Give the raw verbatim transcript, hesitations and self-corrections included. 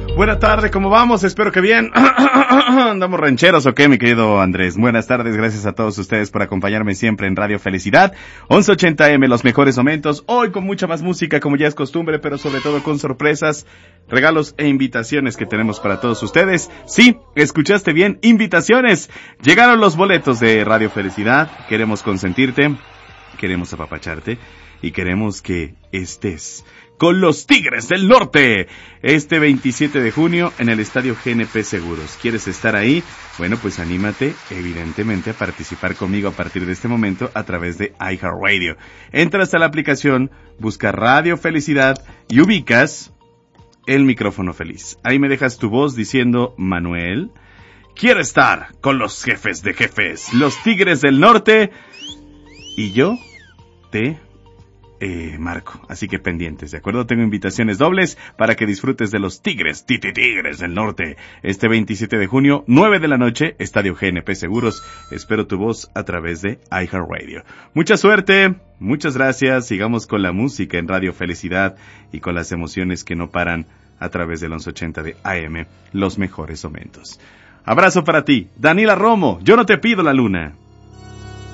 Buena tarde, ¿cómo vamos? Espero que bien. ¿Andamos rancheros o qué, mi querido Andrés? Buenas tardes, gracias a todos ustedes por acompañarme siempre en Radio Felicidad. once ochenta eme, los mejores momentos. Hoy con mucha más música, como ya es costumbre, pero sobre todo con sorpresas, regalos e invitaciones que tenemos para todos ustedes. Sí, escuchaste bien, invitaciones. Llegaron los boletos de Radio Felicidad. Queremos consentirte, queremos apapacharte y queremos que estés con los Tigres del Norte este veintisiete de junio en el Estadio G N P Seguros. ¿Quieres estar ahí? Bueno, pues anímate, evidentemente, a participar conmigo a partir de este momento a través de iHeartRadio. Entras a la aplicación, busca Radio Felicidad y ubicas el micrófono feliz. Ahí me dejas tu voz diciendo: Manuel, quiero estar con los jefes de jefes, los Tigres del Norte, y yo te Eh, Marco, así que pendientes, ¿de acuerdo? Tengo invitaciones dobles para que disfrutes de los Tigres, Titi Tigres del Norte, este veintisiete de junio, nueve de la noche, Estadio G N P Seguros. Espero tu voz a través de iHeartRadio. Mucha suerte, muchas gracias, sigamos con la música en Radio Felicidad y con las emociones que no paran a través del once ochenta de A M, los mejores momentos. Abrazo para ti, Daniela Romo, yo no te pido la luna.